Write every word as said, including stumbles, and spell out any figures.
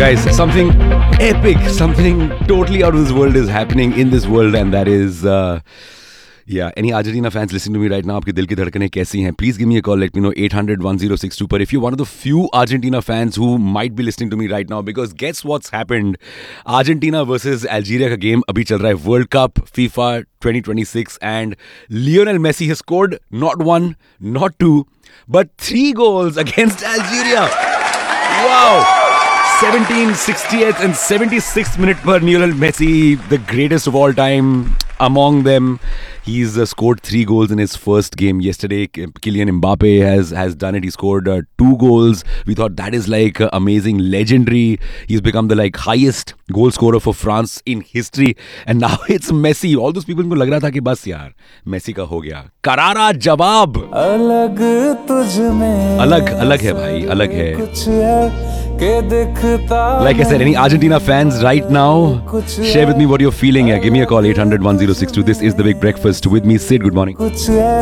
Guys, something epic, something totally out of this world is happening in this world, and that is, uh, yeah, any Argentina fans listening to me right now, आपके दिल की धड़कनें कैसी हैं? Please give me a call, let me know, eight hundred one oh six two. But if you're one of the few Argentina fans who might be listening to me right now, because guess what's happened? Argentina versus Algeria का game अभी चल रहा है, World Cup FIFA twenty twenty-six, and Lionel Messi has scored not one, not two, but three goals against Algeria. Wow! seventeen, sixtieth and seventy-sixth minute per Lionel Messi, the greatest of all time. Among them, he's uh, scored three goals in his first game yesterday. Kylian Mbappe has has done it. He scored uh, two goals. We thought that is like uh, amazing, legendary. He's become the like highest goal scorer for France in history. And now it's Messi. All those people को लग रहा था कि बस यार Messi का हो गया. करारा जवाब. अलग तुझ में अलग अलग है भाई, अलग है. कुछ है के दिखता. Like I said, any Argentina fans right now, share with me what you're feeling. Yeah, give me a call, eight hundred one oh six two. This is The Big Breakfast. With me, Sid. Good morning. कुछ है